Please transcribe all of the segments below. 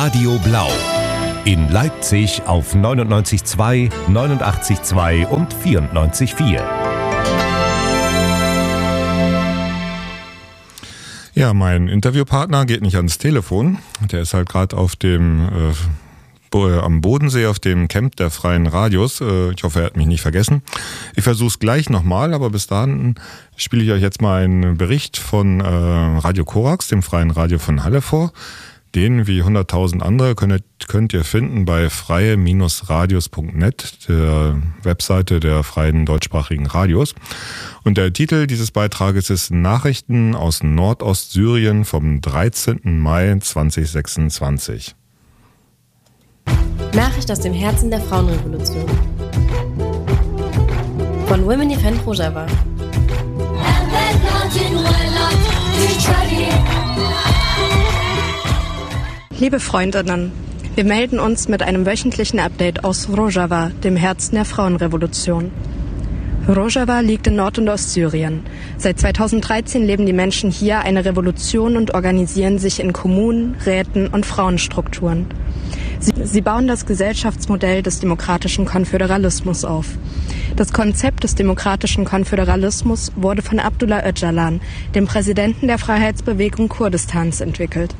Radio Blau. In Leipzig auf 99,2, 89,2 und 94,4. Ja, mein Interviewpartner geht nicht ans Telefon. Der ist halt gerade auf dem am Bodensee auf dem Camp der Freien Radios. Ich hoffe, er hat mich nicht vergessen. Ich versuche es gleich nochmal, aber bis dahin spiele ich euch jetzt mal einen Bericht von Radio Korax, dem Freien Radio von Halle vor. Den, wie 100.000 andere, könnt ihr finden bei freie-radios.net, der Webseite der freien deutschsprachigen Radios. Und der Titel dieses Beitrages ist Nachrichten aus Nordostsyrien vom 13. Mai 2026. Nachricht aus dem Herzen der Frauenrevolution. Von Women Defend Rojava. Liebe Freundinnen, wir melden uns mit einem wöchentlichen Update aus Rojava, dem Herzen der Frauenrevolution. Rojava liegt in Nord- und Ostsyrien. Seit 2013 leben die Menschen hier eine Revolution und organisieren sich in Kommunen, Räten und Frauenstrukturen. Sie bauen das Gesellschaftsmodell des demokratischen Konföderalismus auf. Das Konzept des demokratischen Konföderalismus wurde von Abdullah Öcalan, dem Präsidenten der Freiheitsbewegung Kurdistans, entwickelt.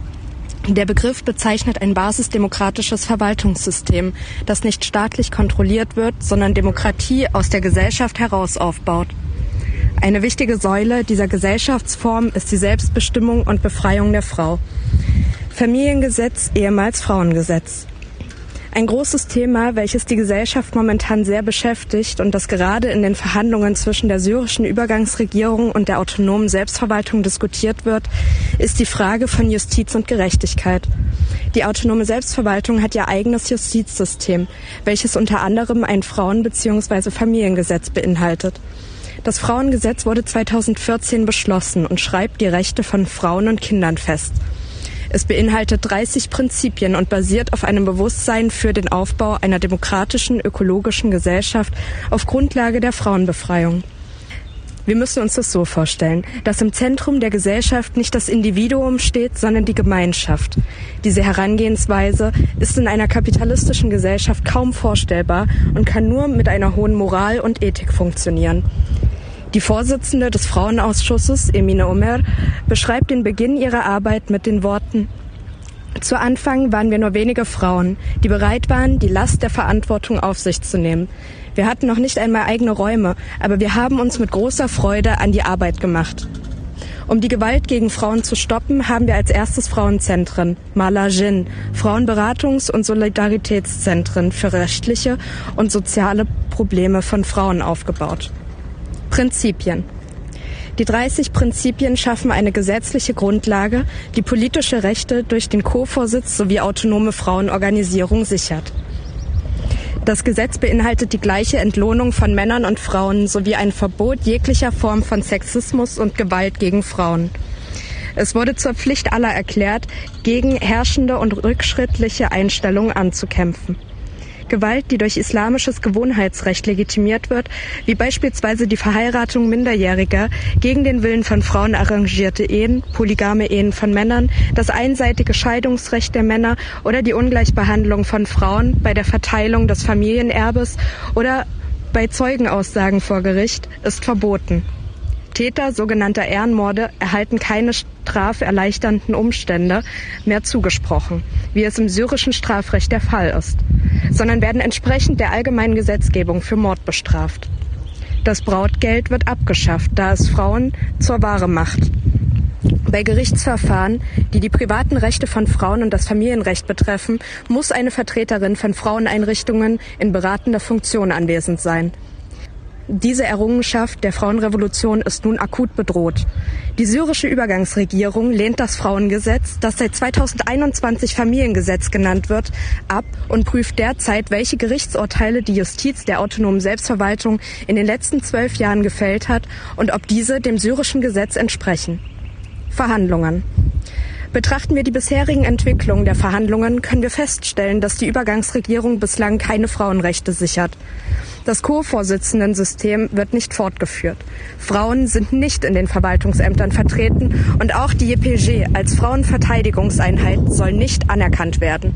Der Begriff bezeichnet ein basisdemokratisches Verwaltungssystem, das nicht staatlich kontrolliert wird, sondern Demokratie aus der Gesellschaft heraus aufbaut. Eine wichtige Säule dieser Gesellschaftsform ist die Selbstbestimmung und Befreiung der Frau. Familiengesetz, ehemals Frauengesetz. Ein großes Thema, welches die Gesellschaft momentan sehr beschäftigt und das gerade in den Verhandlungen zwischen der syrischen Übergangsregierung und der autonomen Selbstverwaltung diskutiert wird, ist die Frage von Justiz und Gerechtigkeit. Die autonome Selbstverwaltung hat ihr eigenes Justizsystem, welches unter anderem ein Frauen- bzw. Familiengesetz beinhaltet. Das Frauengesetz wurde 2014 beschlossen und schreibt die Rechte von Frauen und Kindern fest. Es beinhaltet 30 Prinzipien und basiert auf einem Bewusstsein für den Aufbau einer demokratischen, ökologischen Gesellschaft auf Grundlage der Frauenbefreiung. Wir müssen uns das so vorstellen, dass im Zentrum der Gesellschaft nicht das Individuum steht, sondern die Gemeinschaft. Diese Herangehensweise ist in einer kapitalistischen Gesellschaft kaum vorstellbar und kann nur mit einer hohen Moral und Ethik funktionieren. Die Vorsitzende des Frauenausschusses, Emine Omer, beschreibt den Beginn ihrer Arbeit mit den Worten: Zu Anfang waren wir nur wenige Frauen, die bereit waren, die Last der Verantwortung auf sich zu nehmen. Wir hatten noch nicht einmal eigene Räume, aber wir haben uns mit großer Freude an die Arbeit gemacht. Um die Gewalt gegen Frauen zu stoppen, haben wir als erstes Frauenzentren, Mala Jin, Frauenberatungs- und Solidaritätszentren für rechtliche und soziale Probleme von Frauen aufgebaut. Prinzipien. Die 30 Prinzipien schaffen eine gesetzliche Grundlage, die politische Rechte durch den Co-Vorsitz sowie autonome Frauenorganisierung sichert. Das Gesetz beinhaltet die gleiche Entlohnung von Männern und Frauen sowie ein Verbot jeglicher Form von Sexismus und Gewalt gegen Frauen. Es wurde zur Pflicht aller erklärt, gegen herrschende und rückschrittliche Einstellungen anzukämpfen. Gewalt, die durch islamisches Gewohnheitsrecht legitimiert wird, wie beispielsweise die Verheiratung Minderjähriger, gegen den Willen von Frauen arrangierte Ehen, polygame Ehen von Männern, das einseitige Scheidungsrecht der Männer oder die Ungleichbehandlung von Frauen bei der Verteilung des Familienerbes oder bei Zeugenaussagen vor Gericht, ist verboten. Täter sogenannter Ehrenmorde erhalten keine straferleichternden Umstände mehr zugesprochen, wie es im syrischen Strafrecht der Fall ist, sondern werden entsprechend der allgemeinen Gesetzgebung für Mord bestraft. Das Brautgeld wird abgeschafft, da es Frauen zur Ware macht. Bei Gerichtsverfahren, die die privaten Rechte von Frauen und das Familienrecht betreffen, muss eine Vertreterin von Fraueneinrichtungen in beratender Funktion anwesend sein. Diese Errungenschaft der Frauenrevolution ist nun akut bedroht. Die syrische Übergangsregierung lehnt das Frauengesetz, das seit 2021 Familiengesetz genannt wird, ab und prüft derzeit, welche Gerichtsurteile die Justiz der autonomen Selbstverwaltung in den letzten 12 Jahren gefällt hat und ob diese dem syrischen Gesetz entsprechen. Verhandlungen. Betrachten wir die bisherigen Entwicklungen der Verhandlungen, können wir feststellen, dass die Übergangsregierung bislang keine Frauenrechte sichert. Das Co-Vorsitzenden-System wird nicht fortgeführt. Frauen sind nicht in den Verwaltungsämtern vertreten und auch die JPG als Frauenverteidigungseinheit soll nicht anerkannt werden.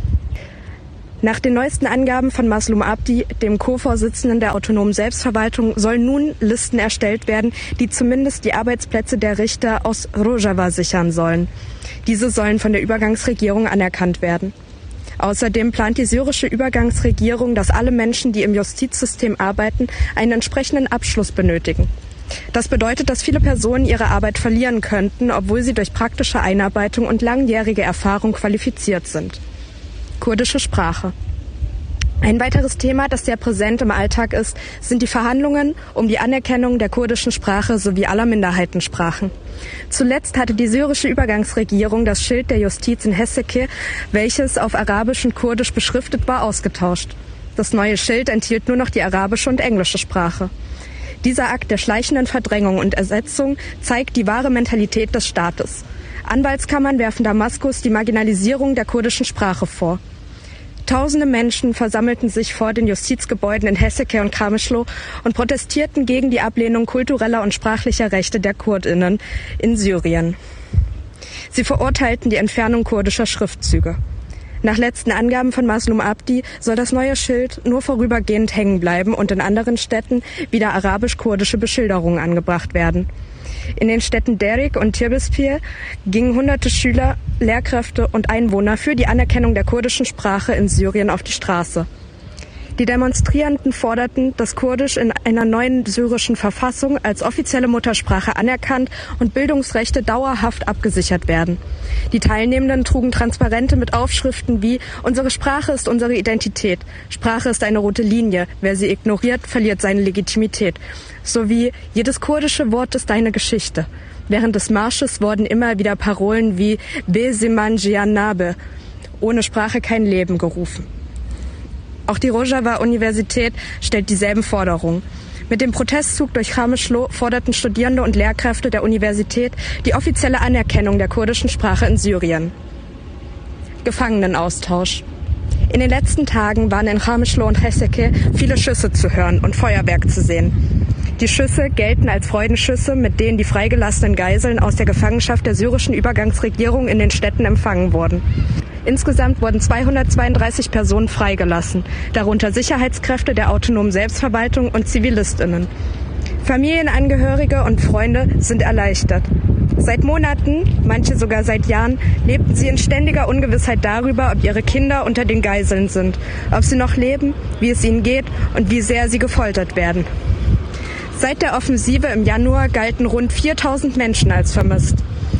Nach den neuesten Angaben von Mazlum Abdi, dem Co-Vorsitzenden der autonomen Selbstverwaltung, sollen nun Listen erstellt werden, die zumindest die Arbeitsplätze der Richter aus Rojava sichern sollen. Diese sollen von der Übergangsregierung anerkannt werden. Außerdem plant die syrische Übergangsregierung, dass alle Menschen, die im Justizsystem arbeiten, einen entsprechenden Abschluss benötigen. Das bedeutet, dass viele Personen ihre Arbeit verlieren könnten, obwohl sie durch praktische Einarbeitung und langjährige Erfahrung qualifiziert sind. Kurdische Sprache. Ein weiteres Thema, das sehr präsent im Alltag ist, sind die Verhandlungen um die Anerkennung der kurdischen Sprache sowie aller Minderheitensprachen. Zuletzt hatte die syrische Übergangsregierung das Schild der Justiz in Hesseke, welches auf Arabisch und Kurdisch beschriftet war, ausgetauscht. Das neue Schild enthielt nur noch die arabische und englische Sprache. Dieser Akt der schleichenden Verdrängung und Ersetzung zeigt die wahre Mentalität des Staates. Anwaltskammern werfen Damaskus die Marginalisierung der kurdischen Sprache vor. Tausende Menschen versammelten sich vor den Justizgebäuden in Hesseke und Kamışlı und protestierten gegen die Ablehnung kultureller und sprachlicher Rechte der KurdInnen in Syrien. Sie verurteilten die Entfernung kurdischer Schriftzüge. Nach letzten Angaben von Mazlum Abdi soll das neue Schild nur vorübergehend hängen bleiben und in anderen Städten wieder arabisch-kurdische Beschilderungen angebracht werden. In den Städten Derik und Tirbispir gingen hunderte Schüler, Lehrkräfte und Einwohner für die Anerkennung der kurdischen Sprache in Syrien auf die Straße. Die Demonstrierenden forderten, dass Kurdisch in einer neuen syrischen Verfassung als offizielle Muttersprache anerkannt und Bildungsrechte dauerhaft abgesichert werden. Die Teilnehmenden trugen Transparente mit Aufschriften wie »Unsere Sprache ist unsere Identität«, »Sprache ist eine rote Linie, wer sie ignoriert, verliert seine Legitimität«, sowie »Jedes kurdische Wort ist eine Geschichte«. Während des Marsches wurden immer wieder Parolen wie »Be Siman Jianabe«, ohne Sprache kein Leben, gerufen. Auch die Rojava-Universität stellt dieselben Forderungen. Mit dem Protestzug durch Kamışlı forderten Studierende und Lehrkräfte der Universität die offizielle Anerkennung der kurdischen Sprache in Syrien. Gefangenenaustausch. In den letzten Tagen waren in Kamışlı und Hesseke viele Schüsse zu hören und Feuerwerk zu sehen. Die Schüsse gelten als Freudenschüsse, mit denen die freigelassenen Geiseln aus der Gefangenschaft der syrischen Übergangsregierung in den Städten empfangen wurden. Insgesamt wurden 232 Personen freigelassen, darunter Sicherheitskräfte der autonomen Selbstverwaltung und ZivilistInnen. Familienangehörige und Freunde sind erleichtert. Seit Monaten, manche sogar seit Jahren, lebten sie in ständiger Ungewissheit darüber, ob ihre Kinder unter den Geiseln sind, ob sie noch leben, wie es ihnen geht und wie sehr sie gefoltert werden. Seit der Offensive im Januar galten rund 4.000 Menschen als vermisst.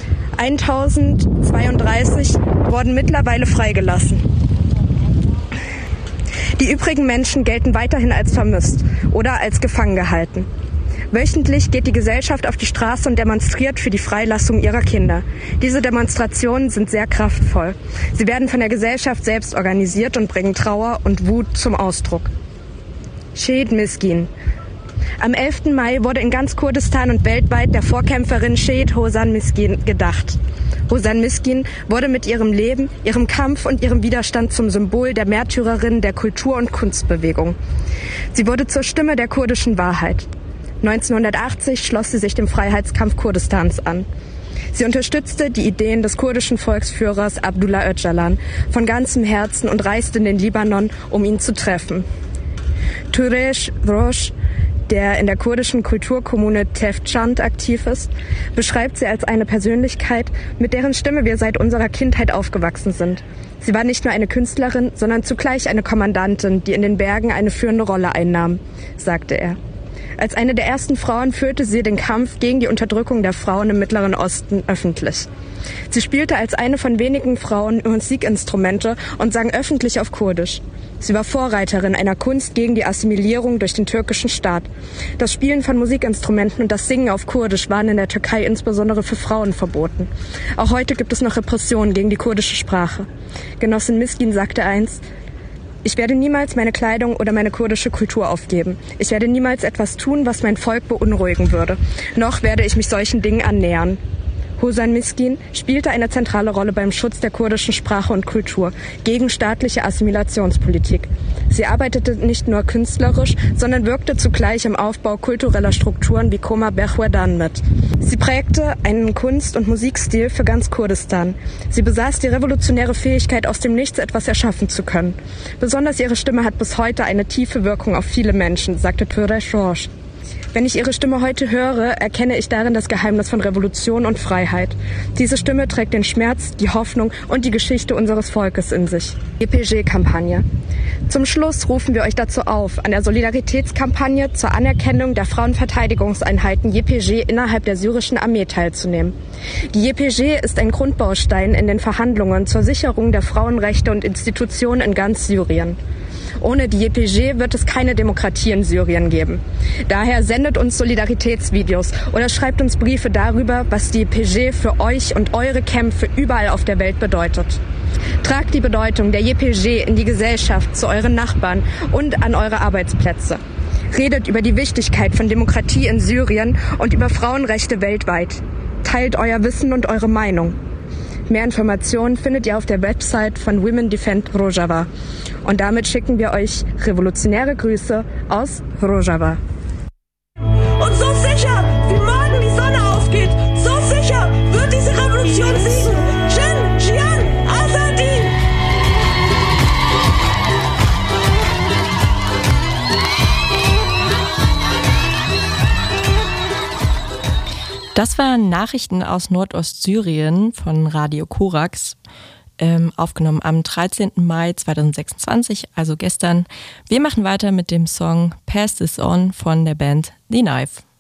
1.032 wurden mittlerweile freigelassen. Die übrigen Menschen gelten weiterhin als vermisst oder als gefangen gehalten. Wöchentlich geht die Gesellschaft auf die Straße und demonstriert für die Freilassung ihrer Kinder. Diese Demonstrationen sind sehr kraftvoll. Sie werden von der Gesellschaft selbst organisiert und bringen Trauer und Wut zum Ausdruck. Şehit Miskin. Am 11. Mai wurde in ganz Kurdistan und weltweit der Vorkämpferin Şehit Hosan Miskin gedacht. Hosan Miskin wurde mit ihrem Leben, ihrem Kampf und ihrem Widerstand zum Symbol der Märtyrerin der Kultur- und Kunstbewegung. Sie wurde zur Stimme der kurdischen Wahrheit. 1980 schloss sie sich dem Freiheitskampf Kurdistans an. Sie unterstützte die Ideen des kurdischen Volksführers Abdullah Öcalan von ganzem Herzen und reiste in den Libanon, um ihn zu treffen. Turesh Rosh, der in der kurdischen Kulturkommune Tefchant aktiv ist, beschreibt sie als eine Persönlichkeit, mit deren Stimme wir seit unserer Kindheit aufgewachsen sind. Sie war nicht nur eine Künstlerin, sondern zugleich eine Kommandantin, die in den Bergen eine führende Rolle einnahm, sagte er. Als eine der ersten Frauen führte sie den Kampf gegen die Unterdrückung der Frauen im Mittleren Osten öffentlich. Sie spielte als eine von wenigen Frauen Musikinstrumente und sang öffentlich auf Kurdisch. Sie war Vorreiterin einer Kunst gegen die Assimilierung durch den türkischen Staat. Das Spielen von Musikinstrumenten und das Singen auf Kurdisch waren in der Türkei insbesondere für Frauen verboten. Auch heute gibt es noch Repressionen gegen die kurdische Sprache. Genossin Miskin sagte einst: Ich werde niemals meine Kleidung oder meine kurdische Kultur aufgeben. Ich werde niemals etwas tun, was mein Volk beunruhigen würde. Noch werde ich mich solchen Dingen annähern. Husan Miskin spielte eine zentrale Rolle beim Schutz der kurdischen Sprache und Kultur gegen staatliche Assimilationspolitik. Sie arbeitete nicht nur künstlerisch, sondern wirkte zugleich im Aufbau kultureller Strukturen wie Koma Berhwedan mit. Sie prägte einen Kunst- und Musikstil für ganz Kurdistan. Sie besaß die revolutionäre Fähigkeit, aus dem Nichts etwas erschaffen zu können. Besonders ihre Stimme hat bis heute eine tiefe Wirkung auf viele Menschen, sagte Turesh Roche. Wenn ich ihre Stimme heute höre, erkenne ich darin das Geheimnis von Revolution und Freiheit. Diese Stimme trägt den Schmerz, die Hoffnung und die Geschichte unseres Volkes in sich. YPG-Kampagne. Zum Schluss rufen wir euch dazu auf, an der Solidaritätskampagne zur Anerkennung der Frauenverteidigungseinheiten YPG innerhalb der syrischen Armee teilzunehmen. Die YPG ist ein Grundbaustein in den Verhandlungen zur Sicherung der Frauenrechte und Institutionen in ganz Syrien. Ohne die YPG wird es keine Demokratie in Syrien geben. Daher sendet uns Solidaritätsvideos oder schreibt uns Briefe darüber, was die YPG für euch und eure Kämpfe überall auf der Welt bedeutet. Tragt die Bedeutung der YPG in die Gesellschaft, zu euren Nachbarn und an eure Arbeitsplätze. Redet über die Wichtigkeit von Demokratie in Syrien und über Frauenrechte weltweit. Teilt euer Wissen und eure Meinung. Mehr Informationen findet ihr auf der Website von Women Defend Rojava. Und damit schicken wir euch revolutionäre Grüße aus Rojava. Und so sicher, wie morgen die Sonne aufgeht, so sicher wird diese Revolution siegen. Jin, Jian, Azadi! Das waren Nachrichten aus Nordostsyrien von Radio Korax, aufgenommen am 13. Mai 2026, also gestern. Wir machen weiter mit dem Song Pass This On von der Band The Knife.